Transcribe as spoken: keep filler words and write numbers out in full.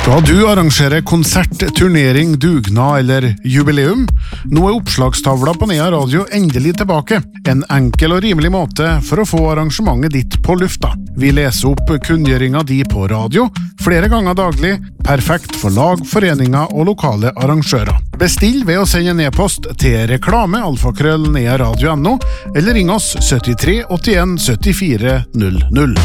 Skal du arrangere konsert, turnering, dugnad eller jubileum? Nå er oppslagstavla på Nea Radio endelig tilbake. En enkel og rimelig måte for å få arrangementet ditt på lufta. Vi leser opp kunngjøringa di på radio, flere ganger daglig, perfekt for lag, foreninger og lokale arrangører. Bestill ved å sende en e-post til reklame alfakrøll nea radio punktum no eller ring oss syttitre åttien syttifire null null.